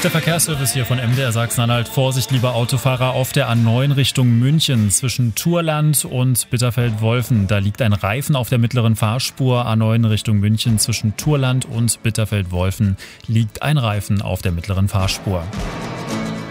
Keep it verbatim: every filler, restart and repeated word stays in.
Der Verkehrsservice hier von M D R Sachsen-Anhalt. Vorsicht, liebe Autofahrer, auf der A neun Richtung München zwischen Thurland und Bitterfeld-Wolfen. Da liegt ein Reifen auf der mittleren Fahrspur. A neun Richtung München zwischen Thurland und Bitterfeld-Wolfen liegt ein Reifen auf der mittleren Fahrspur.